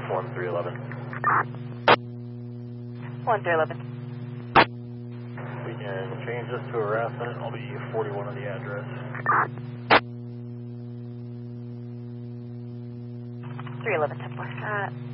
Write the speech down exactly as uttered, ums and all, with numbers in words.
one three eleven. one three eleven. We can change this to harassment. I'll be forty-one on the address. three eleven ten four. Uh,